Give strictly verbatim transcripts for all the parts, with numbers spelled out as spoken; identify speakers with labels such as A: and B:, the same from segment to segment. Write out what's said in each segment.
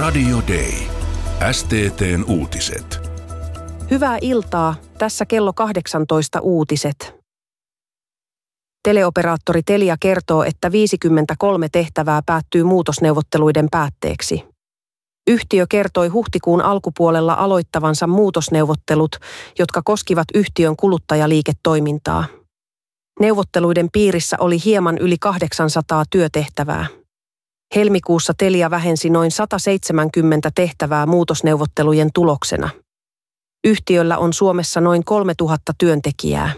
A: Radio Day. S T T:n uutiset.
B: Hyvää iltaa. Tässä kello kahdeksantoista uutiset. Teleoperaattori Telia kertoo, että viisikymmentäkolme tehtävää päättyy muutosneuvotteluiden päätteeksi. Yhtiö kertoi huhtikuun alkupuolella aloittavansa muutosneuvottelut, jotka koskivat yhtiön kuluttajaliiketoimintaa. Neuvotteluiden piirissä oli hieman yli kahdeksansataa työtehtävää. Helmikuussa Telia vähensi noin sata seitsemänkymmentä tehtävää muutosneuvottelujen tuloksena. Yhtiöllä on Suomessa noin kolmetuhatta työntekijää.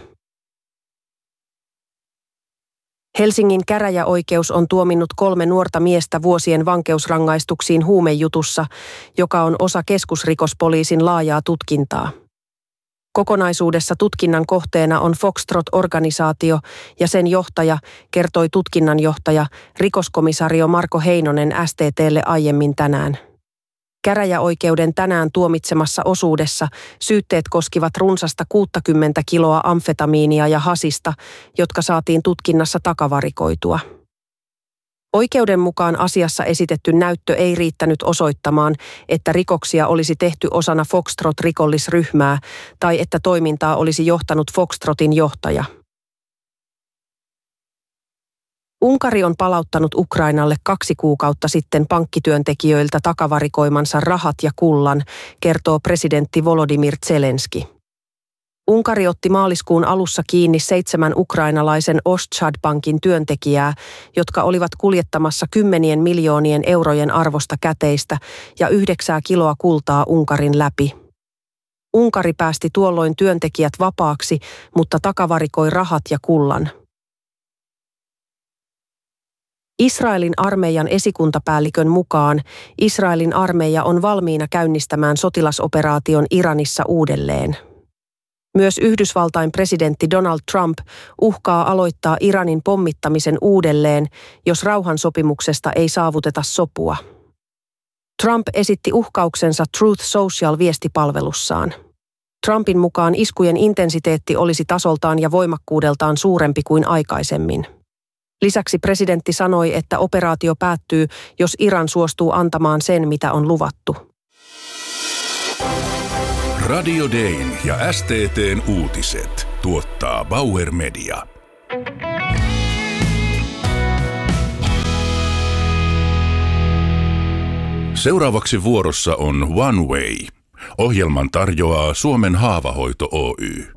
B: Helsingin käräjäoikeus on tuominnut kolme nuorta miestä vuosien vankeusrangaistuksiin huumejutussa, joka on osa keskusrikospoliisin laajaa tutkintaa. Kokonaisuudessa tutkinnan kohteena on Foxtrot-organisaatio ja sen johtaja, kertoi tutkinnanjohtaja, rikoskomisario Marko Heinonen S T T:lle aiemmin tänään. Käräjäoikeuden tänään tuomitsemassa osuudessa syytteet koskivat runsasta kuusikymmentä kiloa amfetamiinia ja hasista, jotka saatiin tutkinnassa takavarikoitua. Oikeuden mukaan asiassa esitetty näyttö ei riittänyt osoittamaan, että rikoksia olisi tehty osana Foxtrot-rikollisryhmää tai että toimintaa olisi johtanut Foxtrotin johtaja. Unkari on palauttanut Ukrainalle kaksi kuukautta sitten pankkityöntekijöiltä takavarikoimansa rahat ja kullan, kertoo presidentti Volodymyr Zelenski. Unkari otti maaliskuun alussa kiinni seitsemän ukrainalaisen Oschad-pankin työntekijää, jotka olivat kuljettamassa kymmenien miljoonien eurojen arvosta käteistä ja yhdeksää kiloa kultaa Unkarin läpi. Unkari päästi tuolloin työntekijät vapaaksi, mutta takavarikoi rahat ja kullan. Israelin armeijan esikuntapäällikön mukaan Israelin armeija on valmiina käynnistämään sotilasoperaation Iranissa uudelleen. Myös Yhdysvaltain presidentti Donald Trump uhkaa aloittaa Iranin pommittamisen uudelleen, jos rauhansopimuksesta ei saavuteta sopua. Trump esitti uhkauksensa Truth Social-viestipalvelussaan. Trumpin mukaan iskujen intensiteetti olisi tasoltaan ja voimakkuudeltaan suurempi kuin aikaisemmin. Lisäksi presidentti sanoi, että operaatio päättyy, jos Iran suostuu antamaan sen, mitä on luvattu.
A: Radio Dayn ja S T T:n uutiset tuottaa Bauer Media. Seuraavaksi vuorossa on One Way. Ohjelman tarjoaa Suomen Haavahoito Oy.